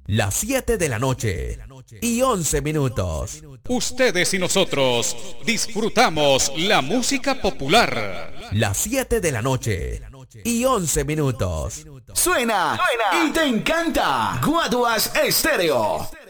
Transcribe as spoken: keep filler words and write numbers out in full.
Las siete de la noche y once minutos. Ustedes y nosotros disfrutamos la música popular. Las siete de la noche y once minutos. Suena, Suena. y te encanta. Guaduas Estéreo.